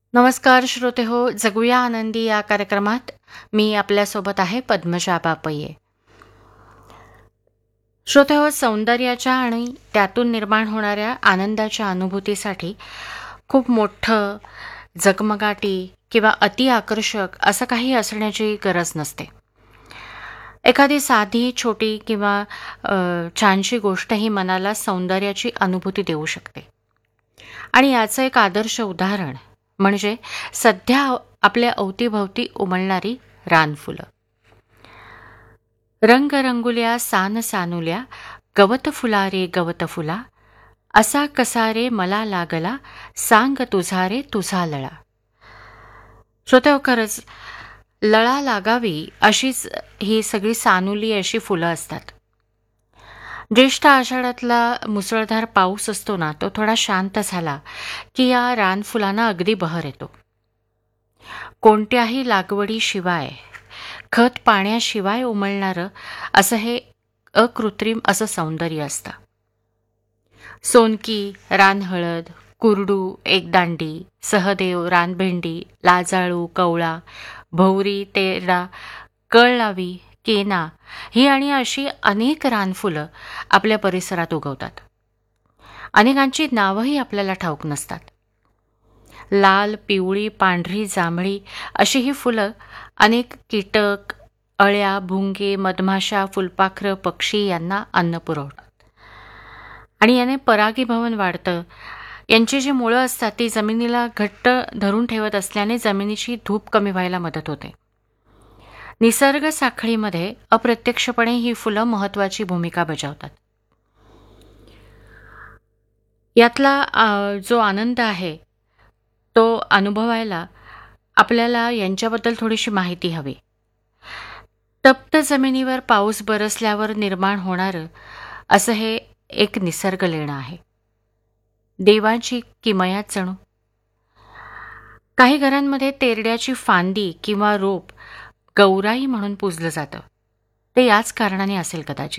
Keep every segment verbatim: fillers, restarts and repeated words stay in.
नमस्कार श्रोते हो, जगूया आनंदी या कार्यक्रमात मी आपल्यासोबत आहे पद्मजा बापये. श्रोते हो, सौंदर्याच्या आणि त्यातून निर्माण होणाऱ्या आनंदाच्या अनुभूतीसाठी खूप मोठं, झगमगाटी किंवा अति आकर्षक असं काही असण्याची गरज नसते. एखादी साधी, छोटी किंवा अ, छानशी गोष्टही मनाला सौंदर्याची अनुभूती देऊ शकते. आणि याचं एक आदर्श उदाहरण म्हणजे सध्या आपल्या अवतीभवती उमलणारी रानफुलं. रंगरंगुल्या सान सानुल्या गवत फुला रे गवत फुला, असा कसा रे मला लागला सांग तुझा रे तुझा लळा. श्रोते, खरंच लळा लागावी अशीच ही सगळी सानुली अशी फुलं असतात. ज्येष्ठ आषाढातला मुसळधार पाऊस असतो ना, तो थोडा शांत झाला की या रानफुलांना अगदी बहर येतो. कोणत्याही लागवडीशिवाय, खत पाण्याशिवाय उमलणारं असं हे अकृत्रिम असं सौंदर्य असतं. सोनकी, रानहळद, कुरडू, एकदांडी, सहदेव, रानभेंडी, लाजाळू, कवळा, भोवरी, तेरडा, कळलावी, केना ही आणि अशी अनेक रानफुलं आपल्या परिसरात उगवतात. अनेकांची नावंही आपल्याला ठाऊक नसतात. लाल, पिवळी, पांढरी, जांभळी अशी ही फुलं अनेक कीटक, अळ्या, भुंगे, मधमाशा, फुलपाखरं, पक्षी यांना अन्न पुरवतात. आणि याने परागीभवन वाढतं. यांची जी मुळं असतात ती जमिनीला घट्ट धरून ठेवत असल्याने जमिनीची धूप कमी व्हायला मदत होते. निसर्ग साखळीमध्ये अप्रत्यक्षपणे ही फुलं महत्त्वाची भूमिका बजावतात. यातला जो आनंद आहे तो अनुभवायला आपल्याला यांच्याबद्दल थोडीशी माहिती हवी. तप्त जमिनीवर पाऊस बरसल्यावर निर्माण होणारं असं हे एक निसर्ग लेणं आहे. देवाची किमयाच जणू. काही घरांमध्ये तेरड्याची फांदी किंवा रोप गौराई म्हणून पूजलं जातं. ते याच कारणाने असेल कदाचित.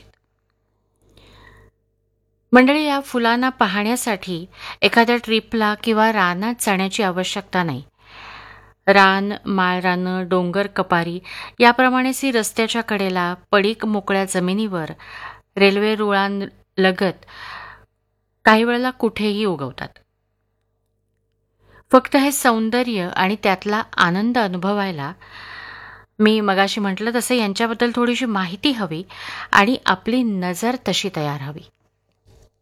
मंडळी, या फुलांना पाहण्यासाठी एखाद्या ट्रिपला किंवा रानात जाण्याची आवश्यकता नाही. रान, माळरानं, डोंगर कपारी याप्रमाणेच ही रस्त्याच्या कडेला, पडीक मोकळ्या जमिनीवर, रेल्वे रुळांलगत काही वेळेला कुठेही उगवतात. फक्त हे सौंदर्य आणि त्यातला आनंद अनुभवायला मी मगाशी म्हटलं तसं यांच्याबद्दल थोडीशी माहिती हवी आणि आपली नजर तशी तयार हवी.